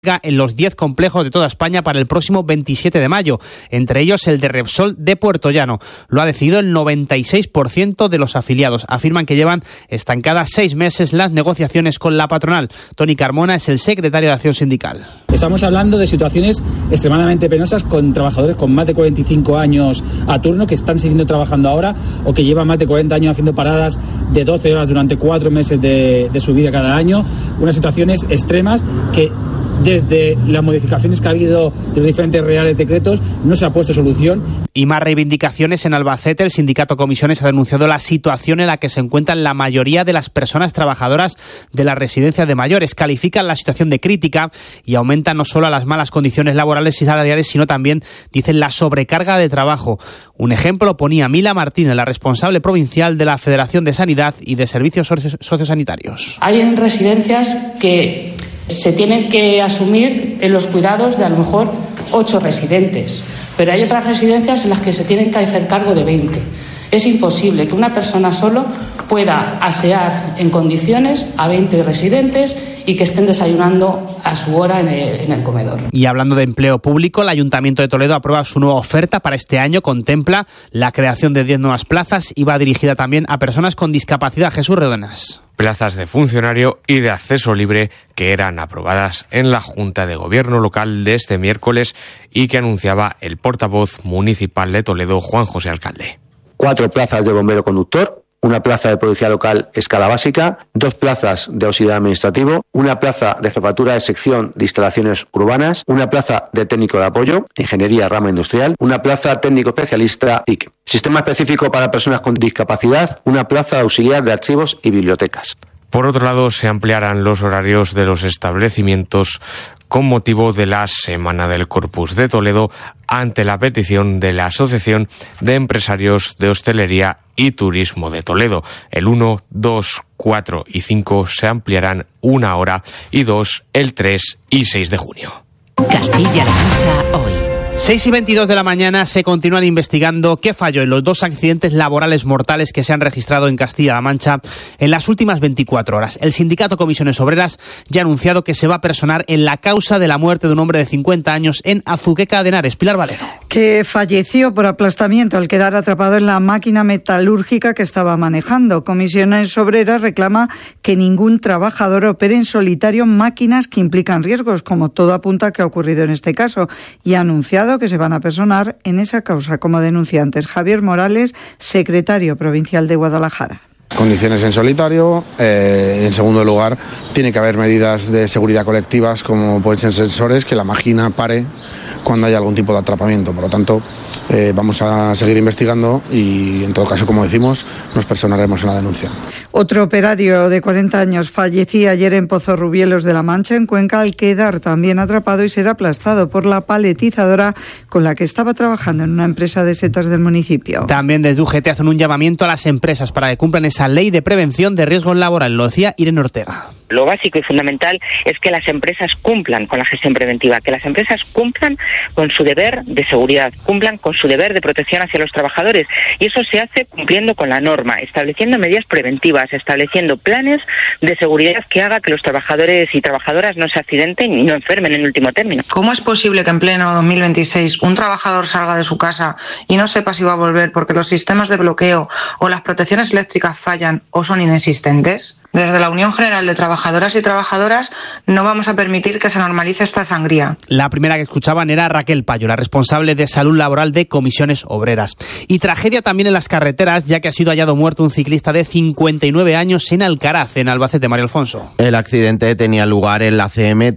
en los 10 complejos de toda España para el próximo 27 de mayo, entre ellos el de Repsol de Puerto Llano. Lo ha decidido el 96% de los afiliados. Afirman que llevan estancadas 6 meses las negociaciones con la patronal. Toni Carmona es el secretario de Acción Sindical. Estamos hablando de situaciones extremadamente penosas con trabajadores con más de 45 años a turno que están siguiendo trabajando ahora o que llevan más de 40 años haciendo paradas de 12 horas durante 4 meses de su vida cada año. Unas situaciones extremas que desde las modificaciones que ha habido de los diferentes reales decretos no se ha puesto solución. Y más reivindicaciones en Albacete. El sindicato Comisiones ha denunciado la situación en la que se encuentran la mayoría de las personas trabajadoras de las residencias de mayores. Califican la situación de crítica y aumentan no solo las malas condiciones laborales y salariales, sino también, dicen, la sobrecarga de trabajo. Un ejemplo ponía Mila Martínez, la responsable provincial de la Federación de Sanidad y de Servicios Sociosanitarios. Hay residencias que se tienen que asumir en los cuidados de a lo mejor 8 residentes, pero hay otras residencias en las que se tienen que hacer cargo de 20. Es imposible que una persona solo pueda asear en condiciones a 20 residentes y que estén desayunando a su hora en el comedor. Y hablando de empleo público, el Ayuntamiento de Toledo aprueba su nueva oferta para este año. Contempla la creación de 10 nuevas plazas y va dirigida también a personas con discapacidad. Jesús Redonas. Plazas de funcionario y de acceso libre que eran aprobadas en la Junta de Gobierno local de este miércoles y que anunciaba el portavoz municipal de Toledo, Juan José Alcalde. 4 plazas de bombero conductor, 1 plaza de policía local escala básica, 2 plazas de auxiliar administrativo, 1 plaza de jefatura de sección de instalaciones urbanas, 1 plaza de técnico de apoyo, ingeniería rama industrial, 1 plaza técnico especialista TIC. Sistema específico para personas con discapacidad, 1 plaza de auxiliar de archivos y bibliotecas. Por otro lado, se ampliarán los horarios de los establecimientos con motivo de la Semana del Corpus de Toledo ante la petición de la Asociación de Empresarios de Hostelería y Turismo de Toledo. El 1, 2, 4 y 5 se ampliarán 1 hora y 2 el 3 y 6 de junio. Castilla-La Mancha hoy. 6:22 de la mañana se continúan investigando qué falló en los 2 accidentes laborales mortales que se han registrado en Castilla-La Mancha en las últimas 24 horas. El sindicato Comisiones Obreras ya ha anunciado que se va a personar en la causa de la muerte de un hombre de 50 años en Azuqueca de Henares. Pilar Valero. Que falleció por aplastamiento al quedar atrapado en la máquina metalúrgica que estaba manejando. Comisiones Obreras reclama que ningún trabajador opere en solitario máquinas que implican riesgos, como todo apunta que ha ocurrido en este caso, y ha anunciado que se van a personar en esa causa como denunciantes. Javier Morales, secretario provincial de Guadalajara. Condiciones en solitario. En segundo lugar, tiene que haber medidas de seguridad colectivas, como pueden ser sensores, que la máquina pare cuando haya algún tipo de atrapamiento. Por lo tanto, vamos a seguir investigando y, en todo caso, como decimos, nos personaremos en la denuncia. Otro operario de 40 años fallecía ayer en Pozorrubielos de la Mancha, en Cuenca, al quedar también atrapado y ser aplastado por la paletizadora con la que estaba trabajando en una empresa de setas del municipio. También desde UGT hacen un llamamiento a las empresas para que cumplan esa ley de prevención de riesgos laborales. Lo decía Irene Ortega. Lo básico y fundamental es que las empresas cumplan con la gestión preventiva, que las empresas cumplan con su deber de seguridad, cumplan con su deber de protección hacia los trabajadores. Y eso se hace cumpliendo con la norma, estableciendo medidas preventivas, estableciendo planes de seguridad que haga que los trabajadores y trabajadoras no se accidenten y no enfermen en último término. ¿Cómo es posible que en pleno 2026 un trabajador salga de su casa y no sepa si va a volver porque los sistemas de bloqueo o las protecciones eléctricas fallan o son inexistentes? Desde la Unión General de Trabajadoras y Trabajadoras no vamos a permitir que se normalice esta sangría. La primera que escuchaban era Raquel Payo, la responsable de salud laboral de Comisiones Obreras. Y tragedia también en las carreteras, ya que ha sido hallado muerto un ciclista de 59 años en Alcaraz, en Albacete. María Alfonso. El accidente tenía lugar en la CM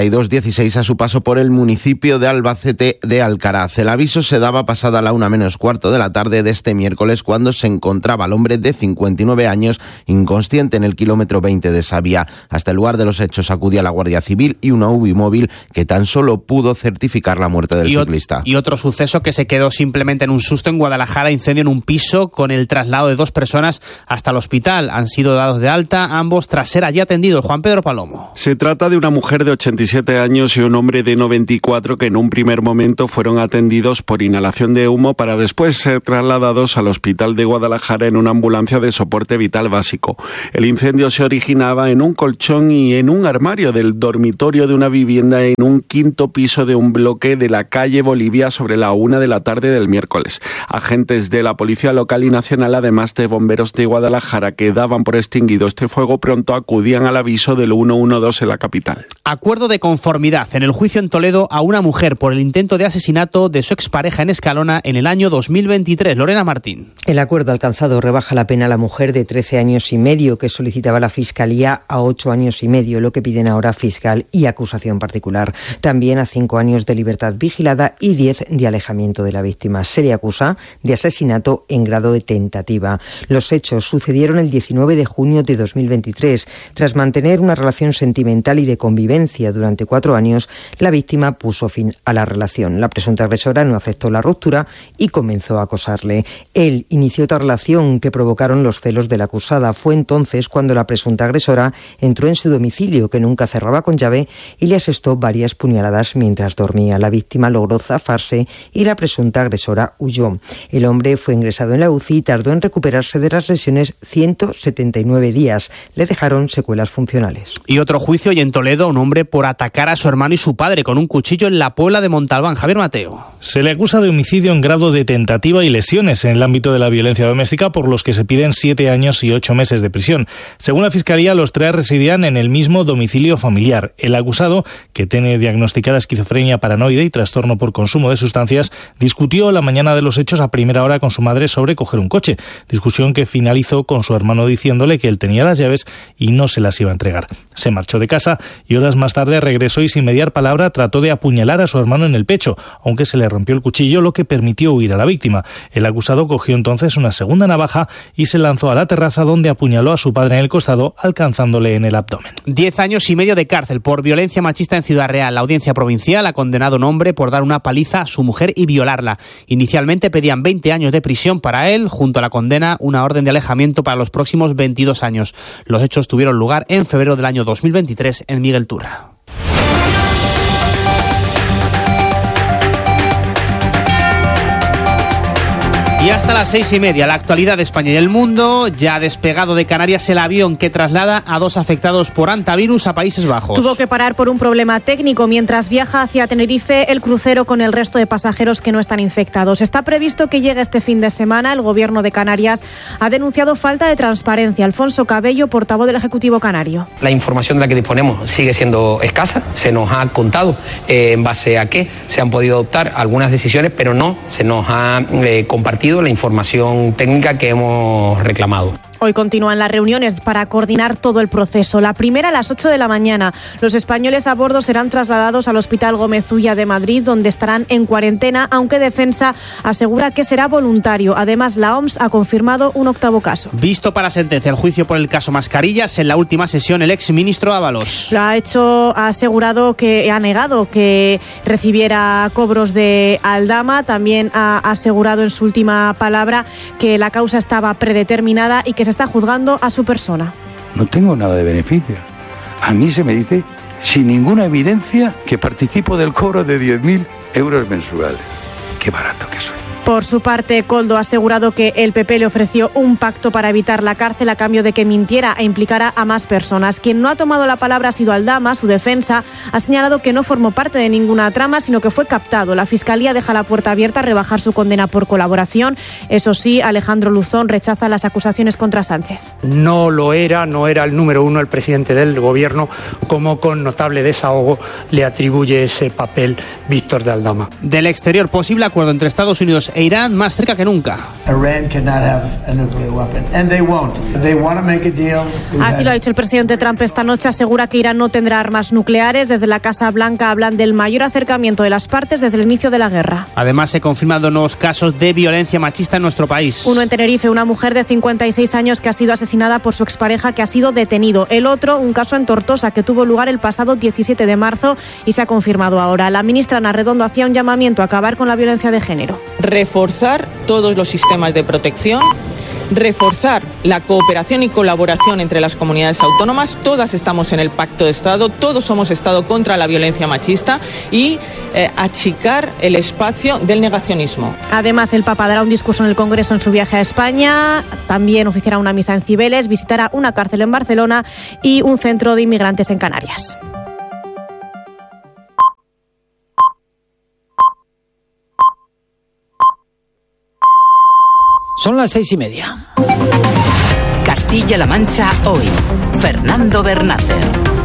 3216 a su paso por el municipio de Albacete de Alcaraz. El aviso se daba pasada la 1:15 de la tarde de este miércoles, cuando se encontraba el hombre de 59 años inconsciente en el kilómetro 20 de esa vía. Hasta el lugar de los hechos acudía la Guardia Civil y una UBI móvil que tan solo pudo certificar la muerte del ciclista. Y otro suceso que se quedó simplemente en un susto en Guadalajara: incendio en un piso con el traslado de 2 personas hasta el hospital. Han sido dados de alta, ambos tras ser allí atendidos. Juan Pedro Palomo. Se trata de una mujer de 87 años y un hombre de 94 que en un primer momento fueron atendidos por inhalación de humo para después ser trasladados al hospital de Guadalajara en una ambulancia de soporte vital básico. El incendio incendio se originaba en un colchón y en un armario del dormitorio de una vivienda en un quinto piso de un bloque de la calle Bolivia sobre la 1 de la tarde del miércoles. Agentes de la Policía Local y Nacional, además de bomberos de Guadalajara que daban por extinguido este fuego, pronto acudían al aviso del 112 en la capital. Acuerdo de conformidad en el juicio en Toledo a una mujer por el intento de asesinato de su expareja en Escalona en el año 2023. Lorena Martín. El acuerdo alcanzado rebaja la pena a la mujer de 13 años y medio que solicitaba la Fiscalía a 8 años y medio, lo que piden ahora fiscal y acusación particular. También a 5 años de libertad vigilada y 10 de alejamiento de la víctima. Se le acusa de asesinato en grado de tentativa. Los hechos sucedieron el 19 de junio de 2023. Tras mantener una relación sentimental y de convivencia durante 4 años, la víctima puso fin a la relación. La presunta agresora no aceptó la ruptura y comenzó a acosarle. Él inició otra relación que provocaron los celos de la acusada. Fue entonces cuando la presunta agresora entró en su domicilio, que nunca cerraba con llave, y le asestó varias puñaladas mientras dormía. La víctima logró zafarse y la presunta agresora huyó. El hombre fue ingresado en la UCI y tardó en recuperarse de las lesiones 179 días. Le dejaron secuelas funcionales. Y otro juicio y en Toledo, un hombre por atacar a su hermano y su padre con un cuchillo en la Puebla de Montalbán. Javier Mateo. Se le acusa de homicidio en grado de tentativa y lesiones en el ámbito de la violencia doméstica, por los que se piden 7 años y 8 meses de prisión. Según la Fiscalía, los 3 residían en el mismo domicilio familiar. El acusado, que tiene diagnosticada esquizofrenia paranoide y trastorno por consumo de sustancias, discutió la mañana de los hechos a primera hora con su madre sobre coger un coche. Discusión que finalizó con su hermano diciéndole que él tenía las llaves y no se las iba a entregar. Se marchó de casa y horas más tarde regresó y sin mediar palabra trató de apuñalar a su hermano en el pecho, aunque se le rompió el cuchillo, lo que permitió huir a la víctima. El acusado cogió entonces una segunda navaja y se lanzó a la terraza, donde apuñaló a su padre en el costado, alcanzándole en el abdomen. 10 años y medio de cárcel por violencia machista en Ciudad Real. La Audiencia Provincial ha condenado a un hombre por dar una paliza a su mujer y violarla. Inicialmente pedían 20 años de prisión para él, junto a la condena una orden de alejamiento para los próximos 22 años. Los hechos tuvieron lugar en febrero del año 2023 en Miguel Turra. Y hasta las 6:30, la actualidad de España y el mundo. Ya ha despegado de Canarias el avión que traslada a 2 afectados por hantavirus a Países Bajos. Tuvo que parar por un problema técnico mientras viaja hacia Tenerife el crucero con el resto de pasajeros que no están infectados. Está previsto que llegue este fin de semana. El Gobierno de Canarias ha denunciado falta de transparencia. Alfonso Cabello, portavoz del Ejecutivo canario. La información de la que disponemos sigue siendo escasa. Se nos ha contado en base a qué se han podido adoptar algunas decisiones, pero no se nos ha compartido la información técnica que hemos reclamado. Hoy continúan las reuniones para coordinar todo el proceso. La primera a las 8 de la mañana. Los españoles a bordo serán trasladados al Hospital Gómez Ulla de Madrid, donde estarán en cuarentena, aunque Defensa asegura que será voluntario. Además, la OMS ha confirmado un 8º caso. Visto para sentencia el juicio por el caso Mascarillas, en la última sesión el exministro Ábalos ha asegurado que ha negado que recibiera cobros de Aldama. También ha asegurado en su última palabra que la causa estaba predeterminada y que se está juzgando a su persona. No tengo nada de beneficio. A mí se me dice, sin ninguna evidencia, que participo del cobro de 10.000 euros mensuales. Qué barato que soy. Por su parte, Koldo ha asegurado que el PP le ofreció un pacto para evitar la cárcel a cambio de que mintiera e implicara a más personas. Quien no ha tomado la palabra ha sido Aldama. Su defensa ha señalado que no formó parte de ninguna trama, sino que fue captado. La Fiscalía deja la puerta abierta a rebajar su condena por colaboración. Eso sí, Alejandro Luzón rechaza las acusaciones contra Sánchez. No era el número 1, el presidente del Gobierno, como con notable desahogo le atribuye ese papel Víctor de Aldama. Del exterior, posible acuerdo entre Estados Unidos e Irán más cerca que nunca. Así lo ha dicho el presidente Trump esta noche. Asegura que Irán no tendrá armas nucleares. Desde la Casa Blanca hablan del mayor acercamiento de las partes desde el inicio de la guerra. Además, se confirman 2 nuevos casos de violencia machista en nuestro país. Uno en Tenerife, una mujer de 56 años que ha sido asesinada por su expareja, que ha sido detenido. El otro, un caso en Tortosa que tuvo lugar el pasado 17 de marzo y se ha confirmado ahora. La ministra Ana Redondo hacía un llamamiento a acabar con la violencia de género. Reforzar todos los sistemas de protección reforzar la cooperación y colaboración entre las comunidades autónomas. Todas estamos en el Pacto de Estado, todos somos Estado contra la violencia machista y achicar el espacio del negacionismo. Además, el Papa dará un discurso en el Congreso en su viaje a España, también oficiará una misa en Cibeles, visitará una cárcel en Barcelona y un centro de inmigrantes en Canarias. Son las 6:30. Castilla-La Mancha hoy. Fernando Bernácer.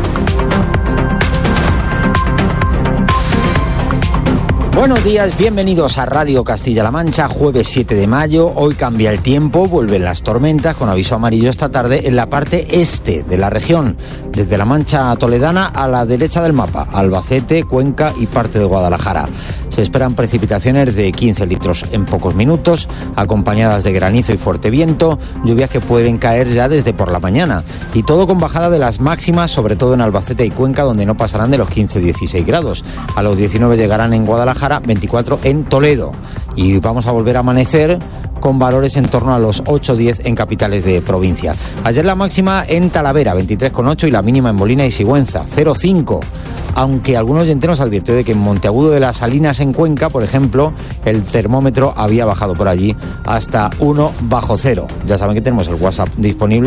Buenos días, bienvenidos a Radio Castilla-La Mancha, jueves 7 de mayo. Hoy cambia el tiempo, vuelven las tormentas con aviso amarillo esta tarde en la parte este de la región, desde la Mancha toledana a la derecha del mapa, Albacete, Cuenca y parte de Guadalajara. Se esperan precipitaciones de 15 litros en pocos minutos, acompañadas de granizo y fuerte viento, lluvias que pueden caer ya desde por la mañana. Y todo con bajada de las máximas, sobre todo en Albacete y Cuenca, donde no pasarán de los 15-16 grados. A los 19 llegarán en Guadalajara, 24 en Toledo. Y vamos a volver a amanecer con valores en torno a los 8-10 en capitales de provincia. Ayer la máxima en Talavera, 23,8, y la mínima en Molina y Sigüenza, 0,5. Aunque algún oyente nos advirtió de que en Monteagudo de las Salinas, en Cuenca, por ejemplo, el termómetro había bajado por allí hasta 1 bajo cero. Ya saben que tenemos el WhatsApp disponible,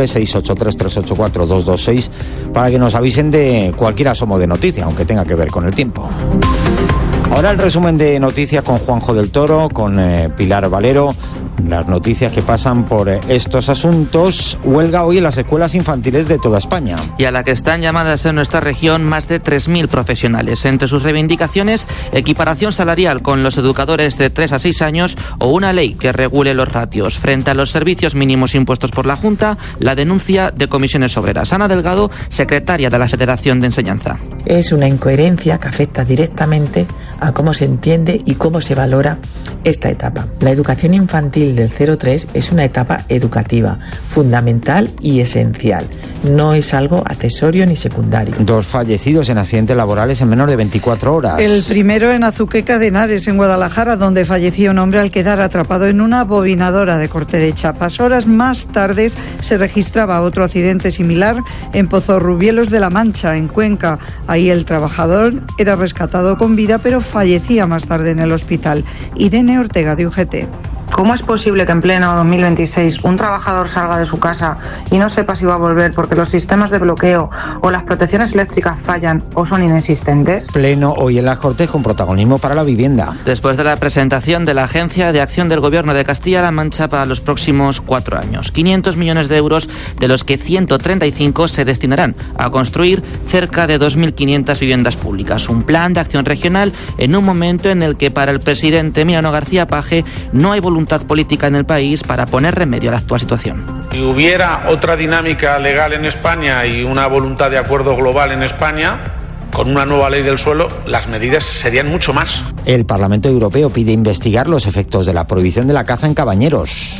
683-384-226, para que nos avisen de cualquier asomo de noticia, aunque tenga que ver con el tiempo. Ahora el resumen de noticias con Juanjo del Toro, con Pilar Valero. Las noticias que pasan por estos asuntos. Huelga hoy en las escuelas infantiles de toda España. Y a la que están llamadas en nuestra región más de 3.000 profesionales. Entre sus reivindicaciones, equiparación salarial con los educadores de 3 a 6 años o una ley que regule los ratios. Frente a los servicios mínimos impuestos por la Junta, la denuncia de Comisiones Obreras. Ana Delgado, secretaria de la Federación de Enseñanza. Es una incoherencia que afecta directamente a cómo se entiende y cómo se valora esta etapa. La educación infantil del 0-3 es una etapa educativa, fundamental y esencial. No es algo accesorio ni secundario. 2 fallecidos en accidentes laborales en menos de 24 horas. El primero en Azuqueca de Henares, en Guadalajara, donde falleció un hombre al quedar atrapado en una bobinadora de corte de chapas. Horas más tarde se registraba otro accidente similar en Pozorrubielos de la Mancha, en Cuenca. Ahí el trabajador era rescatado con vida, pero fallecía más tarde en el hospital. Irene Ortega, de UGT. ¿Cómo es posible que en pleno 2026 un trabajador salga de su casa y no sepa si va a volver porque los sistemas de bloqueo o las protecciones eléctricas fallan o son inexistentes? Pleno hoy en las Cortes con protagonismo para la vivienda. Después de la presentación de la Agencia de Acción del Gobierno de Castilla-La Mancha para los próximos 4 años. 500 millones de euros, de los que 135 se destinarán a construir cerca de 2.500 viviendas públicas. Un plan de acción regional en un momento en el que para el presidente Emiliano García Paje no hay voluntad política en el país para poner remedio a la actual situación. Si hubiera otra dinámica legal en España y una voluntad de acuerdo global en España, con una nueva ley del suelo, las medidas serían mucho más. El Parlamento Europeo pide investigar los efectos de la prohibición de la caza en cabañeros.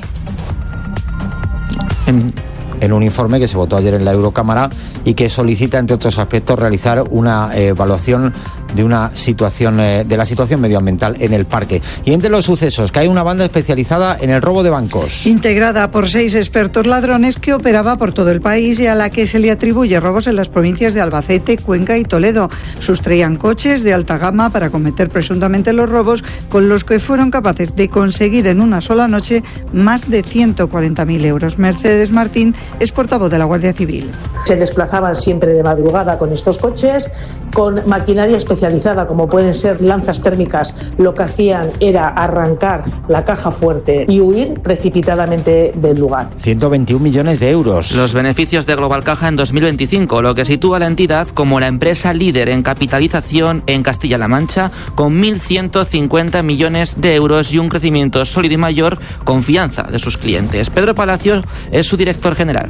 En un informe que se votó ayer en la Eurocámara y que solicita, entre otros aspectos, realizar una evaluación de la situación medioambiental en el parque. Y entre los sucesos, que hay una banda especializada en el robo de bancos. Integrada por 6 expertos ladrones que operaba por todo el país y a la que se le atribuye robos en las provincias de Albacete, Cuenca y Toledo. Sustraían coches de alta gama para cometer presuntamente los robos, con los que fueron capaces de conseguir en una sola noche más de 140.000 euros. Mercedes Martín es portavoz de la Guardia Civil. Se desplazaban siempre de madrugada con estos coches, con maquinaria especializada como pueden ser lanzas térmicas. Lo que hacían era arrancar la caja fuerte y huir precipitadamente del lugar. 121 millones de euros. Los beneficios de Global Caja en 2025, lo que sitúa a la entidad como la empresa líder en capitalización en Castilla-La Mancha, con 1.150 millones de euros y un crecimiento sólido y mayor confianza de sus clientes. Pedro Palacios es su director general.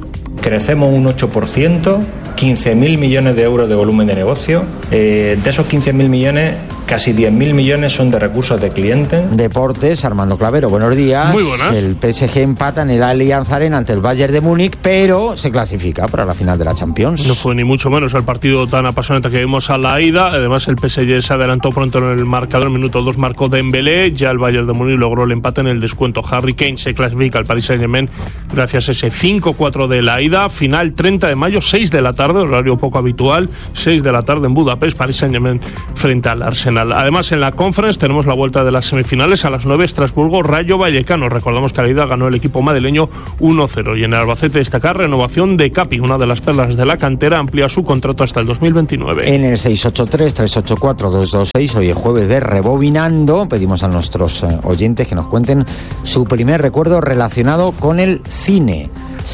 crecemos un 8%, 15.000 millones de euros de volumen de negocio. De esos 15.000 millones, casi 10.000 millones son de recursos de clientes. Deportes, Armando Clavero, buenos días. Muy buenas. El PSG empata en el Allianz Arena ante el Bayern de Múnich, pero se clasifica para la final de la Champions. No fue ni mucho menos el partido tan apasionante que vimos a la ida. Además, el PSG se adelantó pronto en el marcador. En el minuto 2 marcó Dembélé. Ya el Bayern de Múnich logró el empate en el descuento. Harry Kane se clasifica al Paris Saint-Germain gracias a ese 5-4 de la ida. Final 30 de mayo, 6 de la tarde, horario poco habitual. 6 de la tarde en Budapest, Paris Saint-Germain frente al Arsenal. Además, en la Conference tenemos la vuelta de las semifinales a las 9, Estrasburgo, Rayo Vallecano. Recordamos que a la ida ganó el equipo madrileño 1-0. Y en el Albacete destacar renovación de Capi, una de las perlas de la cantera, amplía su contrato hasta el 2029. En el 683-384-226, hoy es jueves de Rebobinando, pedimos a nuestros oyentes que nos cuenten su primer recuerdo relacionado con el cine.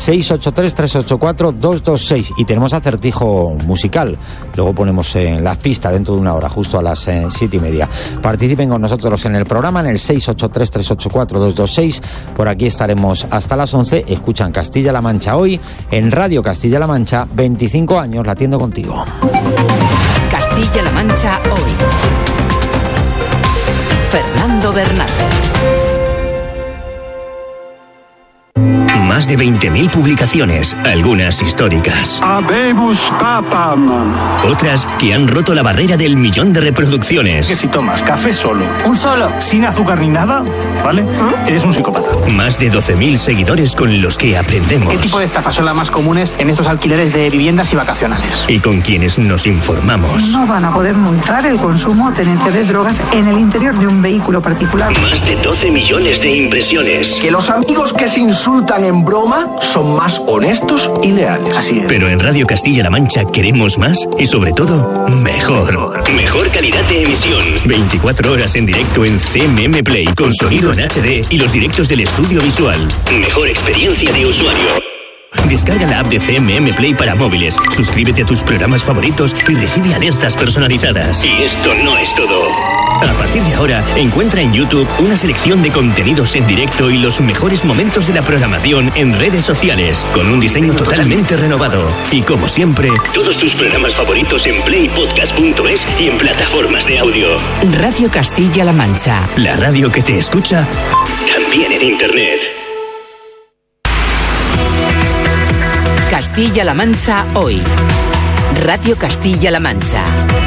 683-384-226 y tenemos acertijo musical. Luego ponemos las pistas dentro de una hora, justo a las 7:30. Participen con nosotros en el programa en el 683-384-226. Por aquí estaremos hasta las 11. Escuchan Castilla-La Mancha hoy en Radio Castilla-La Mancha. 25 años latiendo contigo. Castilla-La Mancha hoy. Fernando Bernández. Más de 20.000 publicaciones, algunas históricas. Habemus papam. Otras que han roto la barrera del 1.000.000 de reproducciones. Que si tomas café solo. ¿Un solo? Sin azúcar ni nada, ¿vale? Eres un psicópata. Más de 12.000 seguidores con los que aprendemos. ¿Qué tipo de estafas son las más comunes en estos alquileres de viviendas y vacacionales? Y con quienes nos informamos. No van a poder multar el consumo o tenencia de drogas en el interior de un vehículo particular. Más de 12 millones de impresiones. Que los amigos que se insultan en broma son más honestos y leales. Así es. Pero en Radio Castilla-La Mancha queremos más y sobre todo, mejor. Mejor calidad de emisión. 24 horas en directo en CMM Play con sonido en HD y los directos del estudio visual. Mejor experiencia de usuario. Descarga la app de CMM Play para móviles, suscríbete a tus programas favoritos y recibe alertas personalizadas. Y esto no es todo. A partir de ahora, encuentra en YouTube una selección de contenidos en directo y los mejores momentos de la programación en redes sociales, con un diseño totalmente renovado. Y como siempre, todos tus programas favoritos en playpodcast.es y en plataformas de audio. Radio Castilla-La Mancha. La radio que te escucha también en Internet. Castilla-La Mancha hoy. Radio Castilla-La Mancha.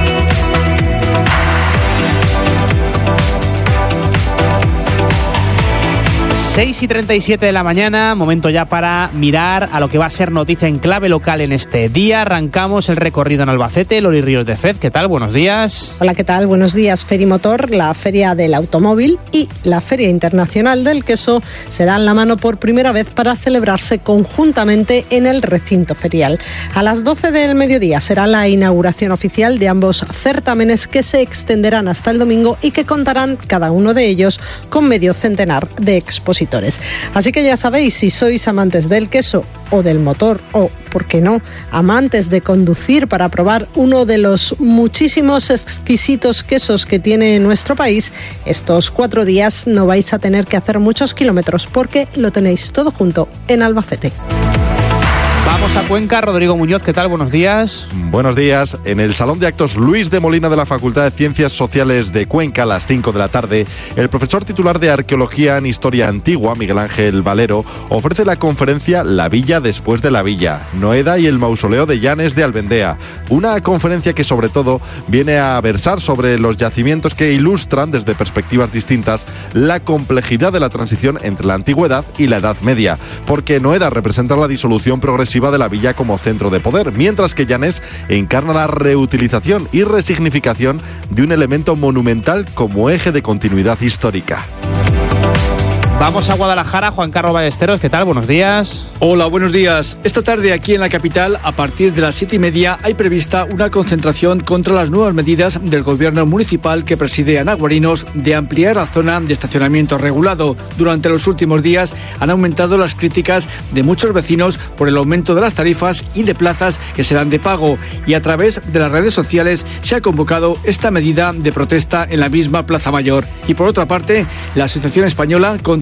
6:37 de la mañana, momento ya para mirar a lo que va a ser noticia en clave local en este día. Arrancamos el recorrido en Albacete. Lori Ríos de FED, ¿qué tal? Buenos días. Hola, ¿qué tal? Buenos días. Ferimotor, la Feria del Automóvil y la Feria Internacional del Queso se dan la mano por primera vez para celebrarse conjuntamente en el recinto ferial. A las 12 del mediodía será la inauguración oficial de ambos certámenes que se extenderán hasta el domingo y que contarán cada uno de ellos con medio centenar de expositores. Así que ya sabéis, si sois amantes del queso o del motor o, ¿por qué no?, amantes de conducir para probar uno de los muchísimos exquisitos quesos que tiene nuestro país, estos 4 días no vais a tener que hacer muchos kilómetros porque lo tenéis todo junto en Albacete. Vamos a Cuenca. Rodrigo Muñoz, ¿qué tal? Buenos días. Buenos días. En el Salón de Actos Luis de Molina de la Facultad de Ciencias Sociales de Cuenca, a las 5 de la tarde, el profesor titular de Arqueología en Historia Antigua, Miguel Ángel Valero, ofrece la conferencia La Villa después de la Villa, Noeda y el Mausoleo de Llanes de Albendea. Una conferencia que sobre todo viene a versar sobre los yacimientos que ilustran desde perspectivas distintas la complejidad de la transición entre la Antigüedad y la Edad Media, porque Noeda representa la disolución progresiva de la villa como centro de poder, mientras que Llanes encarna la reutilización y resignificación de un elemento monumental como eje de continuidad histórica. Vamos a Guadalajara. Juan Carlos Ballesteros, ¿qué tal? Buenos días. Hola, buenos días. Esta tarde aquí en la capital, a partir de las 7:30, hay prevista una concentración contra las nuevas medidas del gobierno municipal que preside Ana Guarinos de ampliar la zona de estacionamiento regulado. Durante los últimos días han aumentado las críticas de muchos vecinos por el aumento de las tarifas y de plazas que serán de pago, y a través de las redes sociales se ha convocado esta medida de protesta en la misma Plaza Mayor. Y por otra parte, la Asociación Española contra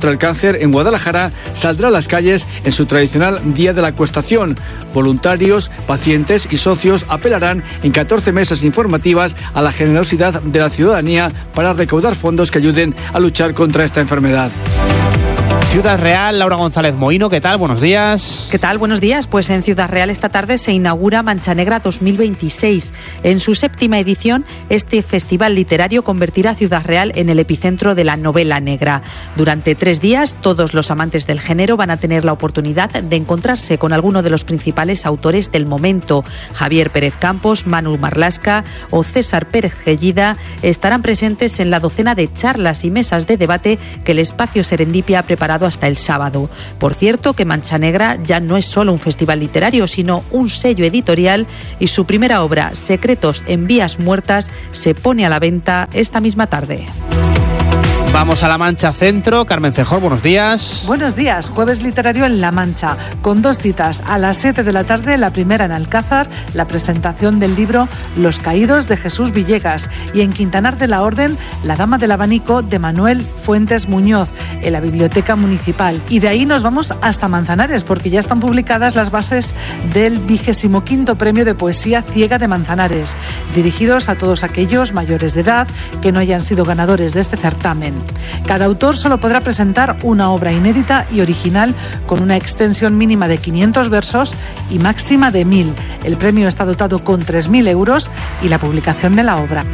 contra el Cáncer en Guadalajara saldrá a las calles en su tradicional Día de la Acuestación. Voluntarios, pacientes y socios apelarán en 14 mesas informativas a la generosidad de la ciudadanía para recaudar fondos que ayuden a luchar contra esta enfermedad. Ciudad Real, Laura González Mohino, ¿qué tal? Buenos días. ¿Qué tal? Buenos días. Pues en Ciudad Real esta tarde se inaugura Mancha Negra 2026. En su 7ª edición, este festival literario convertirá a Ciudad Real en el epicentro de la novela negra. Durante 3 días, todos los amantes del género van a tener la oportunidad de encontrarse con alguno de los principales autores del momento. Javier Pérez Campos, Manu Marlasca o César Pérez Gellida estarán presentes en la docena de charlas y mesas de debate que el Espacio Serendipia ha preparado hasta el sábado. Por cierto, que Mancha Negra ya no es solo un festival literario, sino un sello editorial, y su primera obra, Secretos en Vías Muertas, se pone a la venta esta misma tarde. Vamos a La Mancha Centro. Carmen Cejor, buenos días. Buenos días. Jueves literario en La Mancha, con 2 citas. A las 7 de la tarde, la primera en Alcázar, la presentación del libro Los Caídos de Jesús Villegas. Y en Quintanar de la Orden, La Dama del Abanico de Manuel Fuentes Muñoz, en la Biblioteca Municipal. Y de ahí nos vamos hasta Manzanares, porque ya están publicadas las bases del 25º Premio de Poesía Ciega de Manzanares, dirigidos a todos aquellos mayores de edad que no hayan sido ganadores de este certamen. Cada autor solo podrá presentar una obra inédita y original con una extensión mínima de 500 versos y máxima de 1.000. El premio está dotado con 3.000 euros y la publicación de la obra.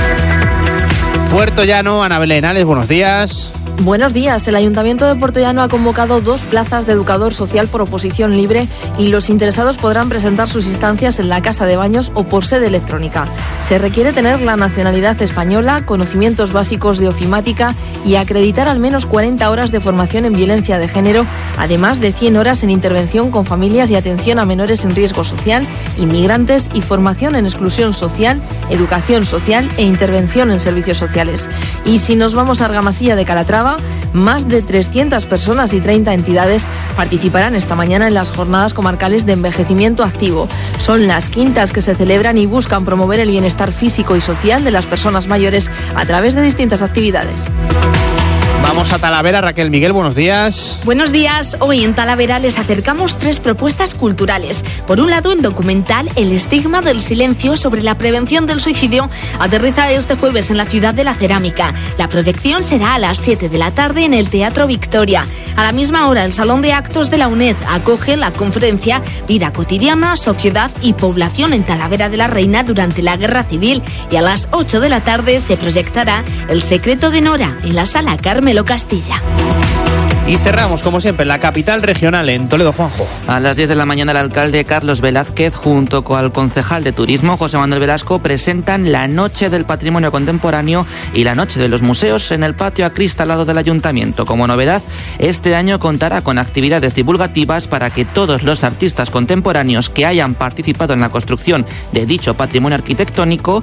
Puerto Llano, Ana Belén Ales, buenos días. Buenos días. El Ayuntamiento de Puerto Llano ha convocado 2 plazas de educador social por oposición libre y los interesados podrán presentar sus instancias en la Casa de Baños o por sede electrónica. Se requiere tener la nacionalidad española, conocimientos básicos de ofimática y acreditar al menos 40 horas de formación en violencia de género, además de 100 horas en intervención con familias y atención a menores en riesgo social, inmigrantes y formación en exclusión social, educación social e intervención en servicios sociales. Y si nos vamos a Argamasilla de Calatrava, más de 300 personas y 30 entidades participarán esta mañana en las jornadas comarcales de envejecimiento activo. Son las 5ª que se celebran y buscan promover el bienestar físico y social de las personas mayores a través de distintas actividades. Vamos a Talavera. Raquel Miguel, buenos días. Buenos días. Hoy en Talavera les acercamos 3 propuestas culturales. Por un lado, el documental El estigma del silencio sobre la prevención del suicidio aterriza este jueves en la ciudad de la cerámica. La proyección será a las 7 de la tarde en el Teatro Victoria. A la misma hora, el Salón de Actos de la UNED acoge la conferencia Vida cotidiana, sociedad y población en Talavera de la Reina durante la Guerra Civil. Y a las 8 de la tarde se proyectará El secreto de Nora en la Sala Carmelo Castilla. Y cerramos, como siempre, en la capital regional, en Toledo, Juanjo. A las 10 de la mañana, el alcalde Carlos Velázquez, junto con el concejal de Turismo, José Manuel Velasco, presentan la Noche del Patrimonio Contemporáneo y la Noche de los Museos en el patio acristalado del Ayuntamiento. Como novedad, este año contará con actividades divulgativas para que todos los artistas contemporáneos que hayan participado en la construcción de dicho patrimonio arquitectónico,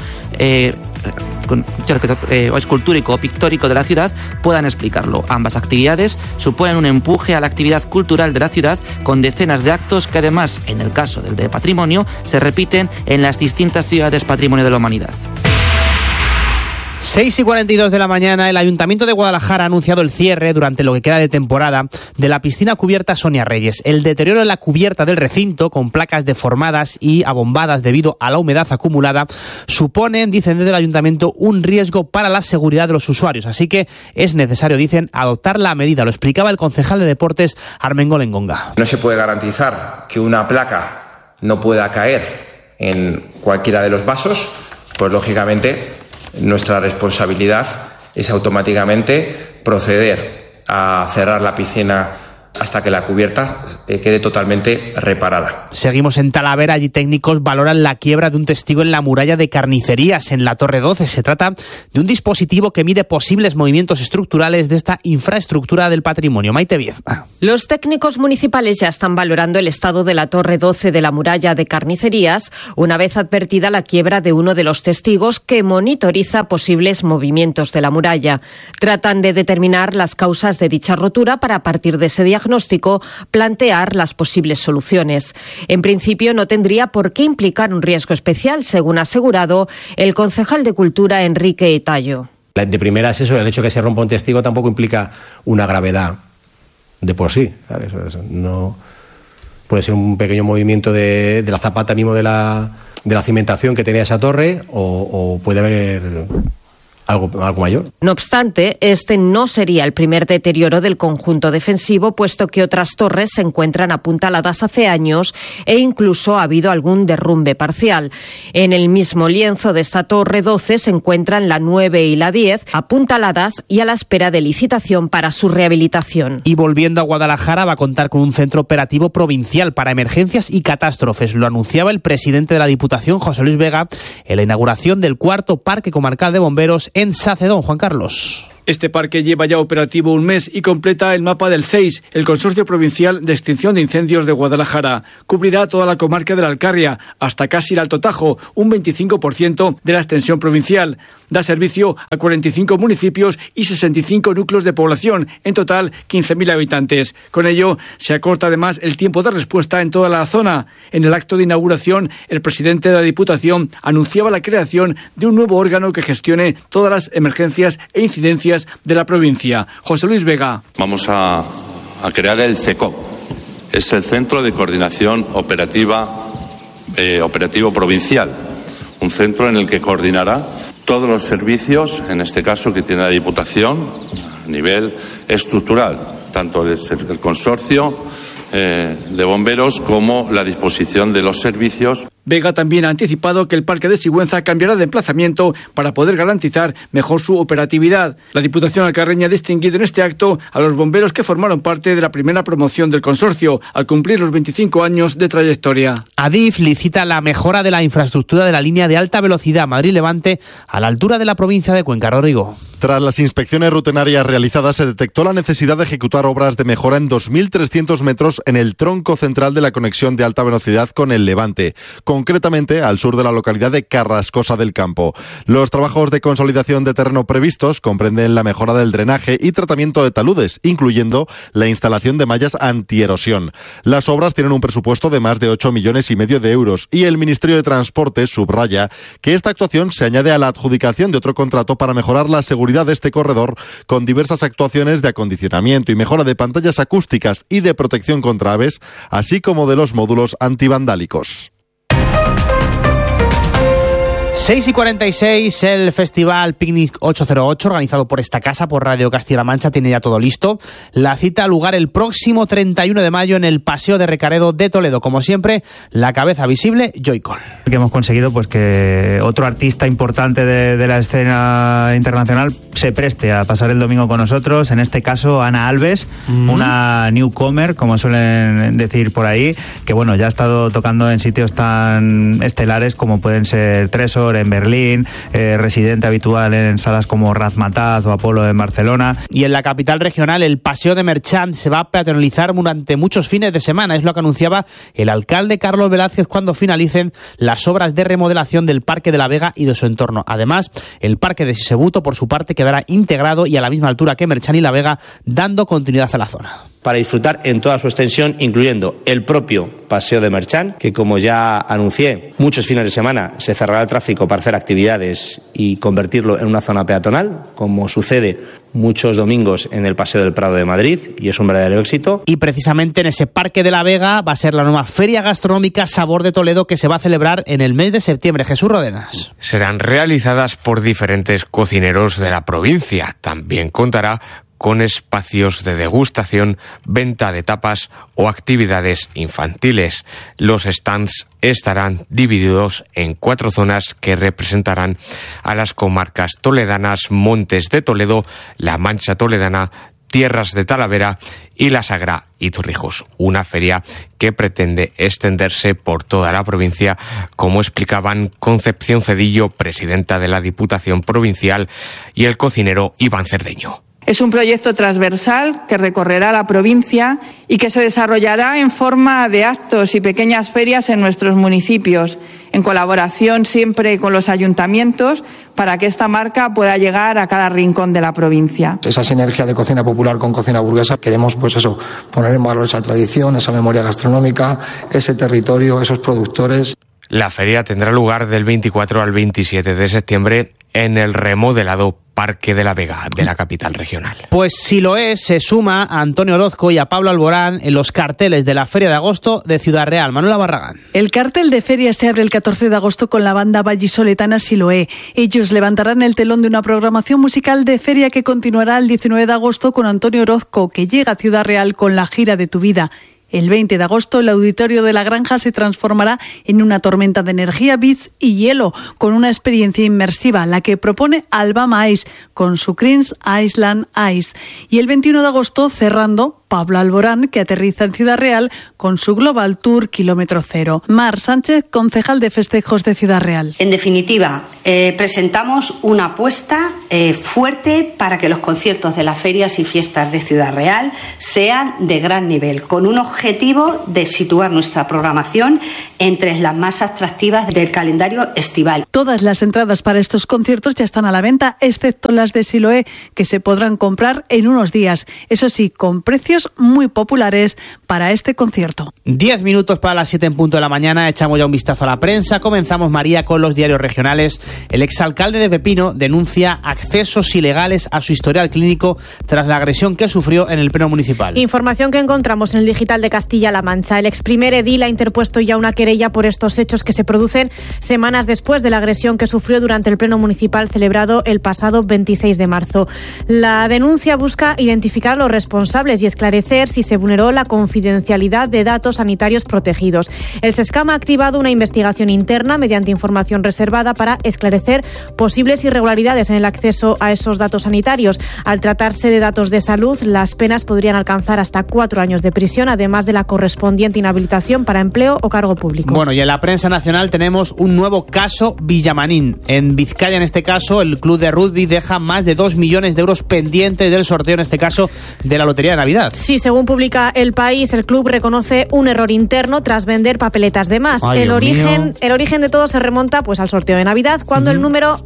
escultórico o pictórico de la ciudad puedan explicarlo. Ambas actividades suponen un empuje a la actividad cultural de la ciudad, con decenas de actos que además, en el caso del de patrimonio, se repiten en las distintas ciudades patrimonio de la humanidad. 6:42 de la mañana, el Ayuntamiento de Guadalajara ha anunciado el cierre durante lo que queda de temporada de la piscina cubierta Sonia Reyes. El deterioro en la cubierta del recinto, con placas deformadas y abombadas debido a la humedad acumulada, suponen, dicen desde el Ayuntamiento, un riesgo para la seguridad de los usuarios. Así que es necesario, dicen, adoptar la medida. Lo explicaba el concejal de Deportes, Armengol Engonga. No se puede garantizar que una placa no pueda caer en cualquiera de los vasos, pues lógicamente nuestra responsabilidad es automáticamente proceder a cerrar la piscina hasta que la cubierta quede totalmente reparada. Seguimos en Talavera. Allí técnicos valoran la quiebra de un testigo en la muralla de carnicerías en la Torre 12. Se trata de un dispositivo que mide posibles movimientos estructurales de esta infraestructura del patrimonio. Maite Viezma. Los técnicos municipales ya están valorando el estado de la Torre 12 de la muralla de carnicerías, una vez advertida la quiebra de uno de los testigos que monitoriza posibles movimientos de la muralla. Tratan de determinar las causas de dicha rotura para, a partir de ese diagnóstico, plantear las posibles soluciones. En principio no tendría por qué implicar un riesgo especial, según ha asegurado el concejal de Cultura, Enrique Etallo. De primera es eso, el hecho de que se rompa un testigo tampoco implica una gravedad de por sí, ¿sabes? No puede ser un pequeño movimiento de la zapata mismo de la cimentación que tenía esa torre o puede haber algo mayor. No obstante, este no sería el primer deterioro del conjunto defensivo, puesto que otras torres se encuentran apuntaladas hace años e incluso ha habido algún derrumbe parcial. En el mismo lienzo de esta torre 12 se encuentran la 9 y la 10 apuntaladas y a la espera de licitación para su rehabilitación. Y volviendo a Guadalajara, va a contar con un centro operativo provincial para emergencias y catástrofes. Lo anunciaba el presidente de la Diputación, José Luis Vega, en la inauguración del 4º Parque Comarcal de Bomberos en Sacedón. Juan Carlos. Este parque lleva ya operativo un mes y completa el mapa del CEIS, el Consorcio Provincial de Extinción de Incendios de Guadalajara. Cubrirá toda la comarca de la Alcarria, hasta casi el Alto Tajo, un 25% de la extensión provincial. Da servicio a 45 municipios y 65 núcleos de población, en total 15.000 habitantes. Con ello, se acorta además el tiempo de respuesta en toda la zona. En el acto de inauguración, el presidente de la Diputación anunciaba la creación de un nuevo órgano que gestione todas las emergencias e incidencias de la provincia. José Luis Vega. Vamos a crear el CECOP. Es el Centro de Coordinación Operativo Provincial. Un centro en el que coordinará todos los servicios, en este caso que tiene la Diputación, a nivel estructural, tanto el consorcio de bomberos como la disposición de los servicios. Vega también ha anticipado que el Parque de Sigüenza cambiará de emplazamiento para poder garantizar mejor su operatividad. La Diputación alcarreña ha distinguido en este acto a los bomberos que formaron parte de la primera promoción del consorcio, al cumplir los 25 años de trayectoria. Adif licita la mejora de la infraestructura de la línea de alta velocidad Madrid-Levante a la altura de la provincia de Cuenca. Rodrigo. Tras las inspecciones rutinarias realizadas, se detectó la necesidad de ejecutar obras de mejora en 2.300 metros en el tronco central de la conexión de alta velocidad con el Levante, concretamente al sur de la localidad de Carrascosa del Campo. Los trabajos de consolidación de terreno previstos comprenden la mejora del drenaje y tratamiento de taludes, incluyendo la instalación de mallas antierosión. Las obras tienen un presupuesto de más de 8,5 millones de euros y el Ministerio de Transportes subraya que esta actuación se añade a la adjudicación de otro contrato para mejorar la seguridad de este corredor con diversas actuaciones de acondicionamiento y mejora de pantallas acústicas y de protección contra aves, así como de los módulos antivandálicos. 6:46, el Festival Picnic 808, organizado por esta casa, por Radio Castilla-La Mancha, tiene ya todo listo. La cita ha lugar el próximo 31 de mayo en el Paseo de Recaredo de Toledo. Como siempre, la cabeza visible, Joycol. Que hemos conseguido pues que otro artista importante de la escena internacional se preste a pasar el domingo con nosotros, en este caso Ana Alves, una newcomer, como suelen decir por ahí, que bueno, ya ha estado tocando en sitios tan estelares como pueden ser Tresor en Berlín, residente habitual en salas como Razmataz o Apolo en Barcelona. Y en la capital regional, el Paseo de Merchant se va a peatonalizar durante muchos fines de semana, es lo que anunciaba el alcalde Carlos Velázquez cuando finalicen las obras de remodelación del Parque de la Vega y de su entorno. Además, el Parque de Sisebuto, por su parte, quedará integrado y a la misma altura que Merchant y la Vega, dando continuidad a la zona. Para disfrutar en toda su extensión, incluyendo el propio Paseo de Merchant, que como ya anuncié, muchos fines de semana se cerrará el tráfico para hacer actividades y convertirlo en una zona peatonal, como sucede muchos domingos en el Paseo del Prado de Madrid, y es un verdadero éxito. Y precisamente en ese Parque de la Vega va a ser la nueva Feria Gastronómica Sabor de Toledo, que se va a celebrar en el mes de septiembre. Jesús Rodenas. Serán realizadas por diferentes cocineros de la provincia. También contará con espacios de degustación, venta de tapas o actividades infantiles. Los stands estarán divididos en 4 zonas que representarán a las comarcas toledanas, Montes de Toledo, La Mancha Toledana, Tierras de Talavera y La Sagra y Torrijos. Una feria que pretende extenderse por toda la provincia, como explicaban Concepción Cedillo, presidenta de la Diputación Provincial, y el cocinero Iván Cerdeño. Es un proyecto transversal que recorrerá la provincia y que se desarrollará en forma de actos y pequeñas ferias en nuestros municipios, en colaboración siempre con los ayuntamientos, para que esta marca pueda llegar a cada rincón de la provincia. Esa sinergia de cocina popular con cocina burguesa, queremos poner en valor esa tradición, esa memoria gastronómica, ese territorio, esos productores. La feria tendrá lugar del 24 al 27 de septiembre en el remodelado Parque de la Vega de la capital regional. Pues si lo es, se suma a Antonio Orozco y a Pablo Alborán en los carteles de la Feria de Agosto de Ciudad Real. Manuela Barragán. El cartel de feria se abre el 14 de agosto con la banda vallisoletana Siloé. Ellos levantarán el telón de una programación musical de feria que continuará el 19 de agosto con Antonio Orozco, que llega a Ciudad Real con la gira de Tu Vida. El 20 de agosto, el auditorio de la Granja se transformará en una tormenta de energía, bits y hielo, con una experiencia inmersiva, la que propone Alabama Ice, con su Creams Island Ice. Y el 21 de agosto, cerrando, Pablo Alborán, que aterriza en Ciudad Real con su Global Tour Kilómetro Cero. Mar Sánchez, concejal de festejos de Ciudad Real. En definitiva, presentamos una apuesta fuerte para que los conciertos de las ferias y fiestas de Ciudad Real sean de gran nivel, con un objetivo de situar nuestra programación entre las más atractivas del calendario estival. Todas las entradas para estos conciertos ya están a la venta, excepto las de Siloé, que se podrán comprar en unos días. Eso sí, con precios muy populares para este concierto. 10 minutos para las 7 en punto de la mañana. Echamos ya un vistazo a la prensa. Comenzamos, María, con los diarios regionales. El exalcalde de Pepino denuncia accesos ilegales a su historial clínico tras la agresión que sufrió en el pleno municipal. Información que encontramos en el digital de Castilla-La Mancha. El exprimer edil ha interpuesto ya una querella por estos hechos que se producen semanas después de la agresión que sufrió durante el pleno municipal celebrado el pasado 26 de marzo. La denuncia busca identificar a los responsables y esclarecer si se vulneró la confidencialidad de datos sanitarios protegidos. El SESCAM ha activado una investigación interna mediante información reservada para esclarecer posibles irregularidades en el acceso a esos datos sanitarios. Al tratarse de datos de salud, las penas podrían alcanzar hasta 4 años de prisión, además de la correspondiente inhabilitación para empleo o cargo público. Bueno, y en la prensa nacional tenemos un nuevo caso Villamarín. En Vizcaya, en este caso, el club de rugby deja más de 2 millones de euros pendientes del sorteo, en este caso, de la Lotería de Navidad. Sí, según publica El País, el club reconoce un error interno tras vender papeletas de más. Ay, el origen de todo se remonta pues al sorteo de Navidad, cuando el número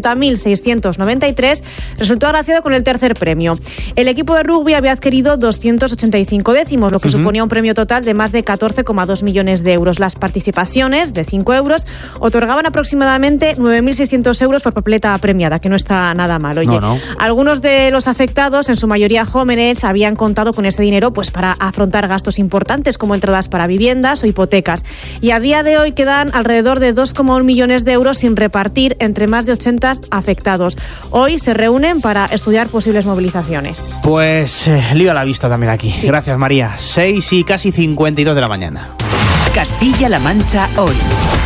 90.693 resultó agraciado con el tercer premio. El equipo de rugby había adquirido 285 décimos, lo que suponía un premio total de más de 14,2 millones de euros. Las participaciones, de 5 euros, otorgaban aproximadamente 9.600 euros por papeleta premiada, que no está nada mal. Oye, no. Algunos de los afectados, en su mayoría jóvenes, habían contado con ese dinero pues para afrontar gastos importantes como entradas para viviendas o hipotecas. Y a día de hoy quedan alrededor de 2,1 millones de euros sin repartir entre más de 80 afectados. Hoy se reúnen para estudiar posibles movilizaciones. Pues lío a la vista también aquí. Sí. Gracias, María. 6 y casi 52 de la mañana. Castilla-La Mancha hoy.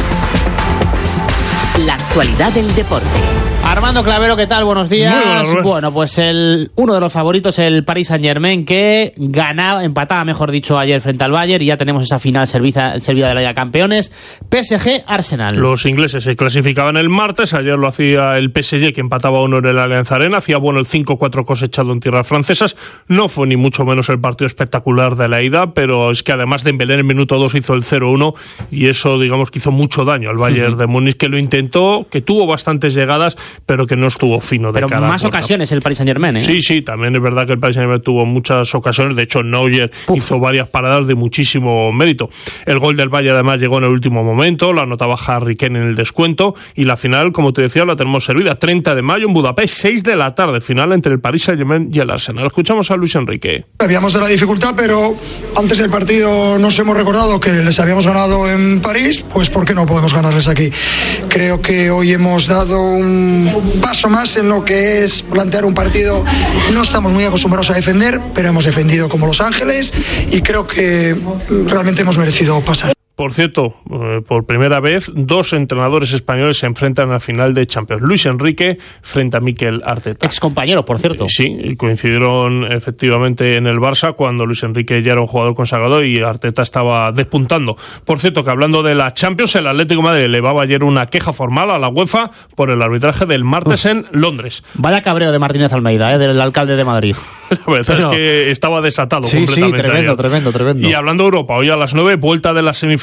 La actualidad del deporte. Armando Clavero, ¿qué tal? Buenos días. Bueno, pues uno de los favoritos, el Paris Saint-Germain, que empataba, mejor dicho, ayer frente al Bayern, y ya tenemos esa final servida de la Liga de Campeones. PSG-Arsenal. Los ingleses se clasificaban el martes, ayer lo hacía el PSG, que empataba 1 en el Allianz Arena, hacía bueno el 5-4 cosechado en tierras francesas. No fue ni mucho menos el partido espectacular de la ida, pero es que además Dembélé en el minuto 2 hizo el 0-1, y eso, digamos, que hizo mucho daño al Bayern de Múnich, que lo intentó, que tuvo bastantes llegadas, pero que no estuvo fino de cara. Pero más ocasiones el Paris Saint-Germain, ¿eh? Sí, también es verdad que el Paris Saint-Germain tuvo muchas ocasiones. De hecho, Neuer hizo varias paradas de muchísimo mérito. El gol del Bayern además llegó en el último momento, lo anotaba Harry Kane en el descuento, y la final, como te decía, la tenemos servida 30 de mayo en Budapest, 6 de la tarde, final entre el Paris Saint-Germain y el Arsenal. Escuchamos a Luis Enrique. Habíamos de la dificultad, pero antes del partido nos hemos recordado que les habíamos ganado en París, pues ¿por qué no podemos ganarles aquí? Creo que hoy hemos dado un paso más en lo que es plantear un partido. No estamos muy acostumbrados a defender, pero hemos defendido como Los Ángeles y creo que realmente hemos merecido pasar. Por cierto, por primera vez, 2 entrenadores españoles se enfrentan a la final de Champions. Luis Enrique frente a Mikel Arteta. Excompañero, por cierto. Sí, coincidieron efectivamente en el Barça cuando Luis Enrique ya era un jugador consagrado y Arteta estaba despuntando. Por cierto, que hablando de la Champions, el Atlético de Madrid elevaba ayer una queja formal a la UEFA por el arbitraje del martes en Londres. Vaya cabreo de Martínez Almeida, del alcalde de Madrid. La verdad es que estaba desatado completamente. Sí, tremendo. Y hablando de Europa, hoy a las 9, vuelta de las semifinales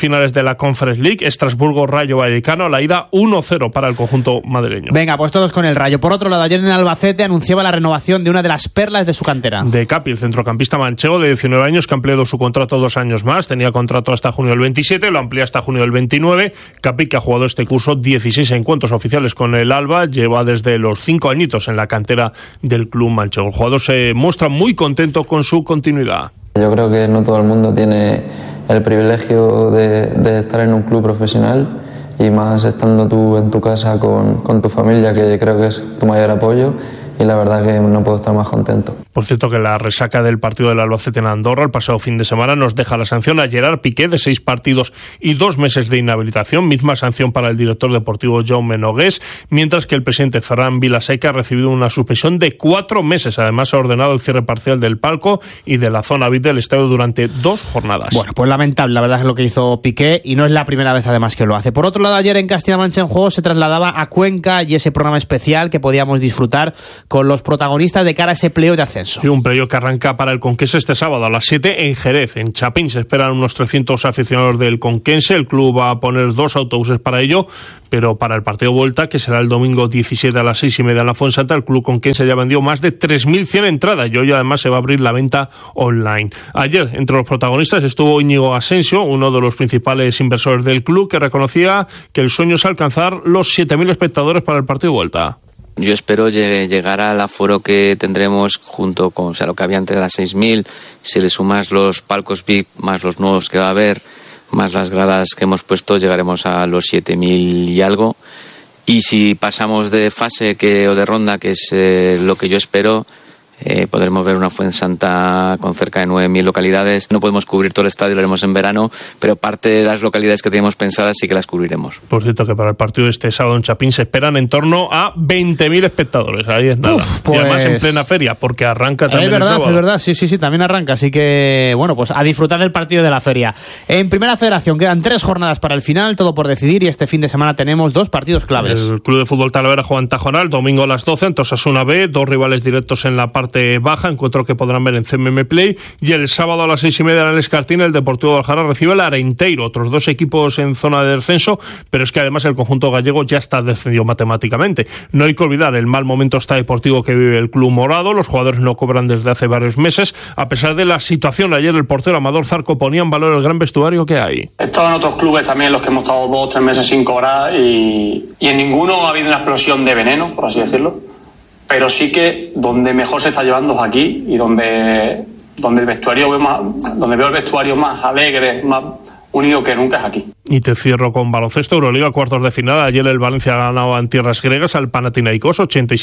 semifinales de la Conference League, Estrasburgo-Rayo Vallecano, la ida 1-0 para el conjunto madrileño. Venga, pues todos con el Rayo. Por otro lado, ayer en Albacete anunciaba la renovación de una de las perlas de su cantera. De Capi, el centrocampista manchego de 19 años que ha ampliado su contrato 2 años más. Tenía contrato hasta junio del 27, lo amplía hasta junio del 29. Capi, que ha jugado este curso 16 encuentros oficiales con el Alba, lleva desde los 5 añitos en la cantera del club manchego. El jugador se muestra muy contento con su continuidad. Yo creo que no todo el mundo tiene el privilegio de estar en un club profesional, y más estando tú en tu casa con tu familia, que creo que es tu mayor apoyo, y la verdad que no puedo estar más contento. Por cierto, que la resaca del partido del Albacete en Andorra el pasado fin de semana nos deja la sanción a Gerard Piqué de 6 partidos y 2 meses de inhabilitación, misma sanción para el director deportivo Jaume Nogués, mientras que el presidente Ferran Vilaseca ha recibido una suspensión de 4 meses. Además, ha ordenado el cierre parcial del palco y de la zona VIP del estadio durante 2 jornadas. Bueno, pues lamentable, la verdad es lo que hizo Piqué, y no es la primera vez además que lo hace. Por otro lado, ayer en Castilla-La Mancha en Juego se trasladaba a Cuenca y ese programa especial que podíamos disfrutar con los protagonistas de cara a ese playoff de ascenso. Y un playoff que arranca para el Conquense este sábado a las 7 en Jerez. En Chapín se esperan unos 300 aficionados del Conquense. El club va a poner 2 autobuses para ello, pero para el partido vuelta, que será el domingo 17 a las 6:30 en la Fuensanta, el club conquense ya vendió más de 3.100 entradas y hoy además se va a abrir la venta online. Ayer, entre los protagonistas, estuvo Íñigo Asensio, uno de los principales inversores del club, que reconocía que el sueño es alcanzar los 7.000 espectadores para el partido vuelta. Yo espero llegar al aforo que tendremos junto con, o sea, lo que había antes de las 6.000, si le sumas los palcos VIP más los nuevos que va a haber, más las gradas que hemos puesto, llegaremos a los 7.000 y algo. Y si pasamos de fase o de ronda, que es lo que yo espero, podremos ver una Fuensanta con cerca de 9.000 localidades. No podemos cubrir todo el estadio, lo haremos en verano, pero parte de las localidades que tenemos pensadas sí que las cubriremos. Por cierto, que para el partido de este sábado en Chapín se esperan en torno a 20.000 espectadores. Ahí es nada. Pues... Y además en plena feria, porque arranca también el sábado. Es verdad, sí, también arranca. Así que, bueno, pues a disfrutar del partido de la feria. En Primera Federación quedan 3 jornadas para el final, todo por decidir, y este fin de semana tenemos 2 partidos claves. El Club de Fútbol Talavera juega en Tajonar, domingo a las 12, en Osasuna B, 2 rivales directos en la parte baja, encuentro que podrán ver en CMM Play, y el sábado a las 6:30 en el Escartín el Deportivo de Aljara recibe el Arenteiro, otros 2 equipos en zona de descenso, pero es que además el conjunto gallego ya está descendido matemáticamente. No hay que olvidar el mal momento deportivo que vive el club morado, los jugadores no cobran desde hace varios meses, a pesar de la situación. Ayer el portero Amador Zarco ponía en valor el gran vestuario que hay. He estado en otros clubes también, los que hemos estado 2 o 3 meses sin cobrar, y en ninguno ha habido una explosión de veneno, por así decirlo. Pero sí que donde mejor se está llevando es aquí, y donde el vestuario donde veo el vestuario más alegre, más unido que nunca es aquí. Y te cierro con baloncesto, Euroliga, cuartos de final. Ayer el Valencia ha ganado en tierras griegas al Panathinaikos,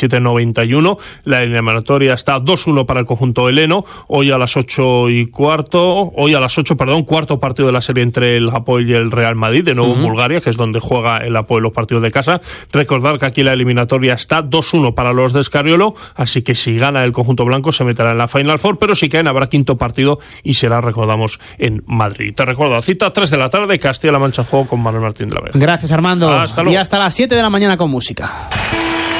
87-91. La eliminatoria está 2-1 para el conjunto heleno. Hoy a las 8, cuarto partido de la serie entre el Hapoel y el Real Madrid, de nuevo en Bulgaria, que es donde juega el Hapoel los partidos de casa. Recordar que aquí la eliminatoria está 2-1 para los de Escariolo, así que si gana el conjunto blanco se meterá en la Final Four, pero si caen habrá quinto partido y será, recordamos, en Madrid. Te recuerdo la cita, 3 de la tarde, Castilla-La Mancha en Juego con Manuel Martín de la Vega. Gracias, Armando. Hasta luego. Y hasta las 7 de la mañana con música.